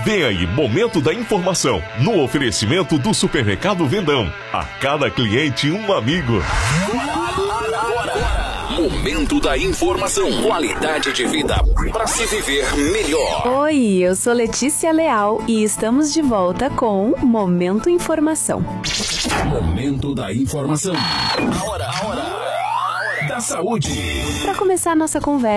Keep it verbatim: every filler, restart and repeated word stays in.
Vem aí, Momento da Informação, no oferecimento do Supermercado Vendão. A cada cliente, um amigo. Momento da Informação. Qualidade de vida para se viver melhor. Oi, eu sou Letícia Leal e estamos de volta com Momento Informação. Momento da Informação. A hora, a hora, a hora da saúde. Para começar a nossa conversa,